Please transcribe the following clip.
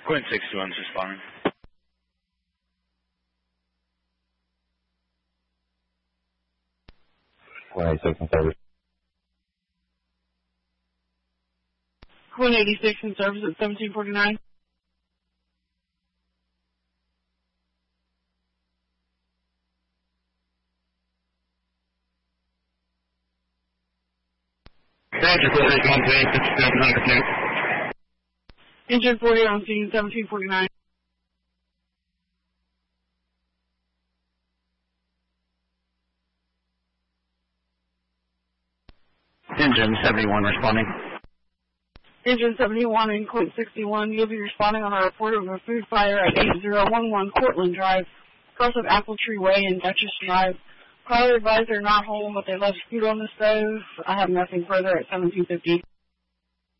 Quint 61 is responding. Quint 86 in service. Quint 86 in service at 1749. Engine 40 on scene, 6700. Engine 40 on scene, 1749. Engine 71 responding. Engine 71 in Quint 61. You'll be responding on a report of a food fire at 8011 Cortland Drive, across of Apple Tree Way and Duchess Drive. Caller advised they're not home, but they left food on the stove. I have nothing further at 1750.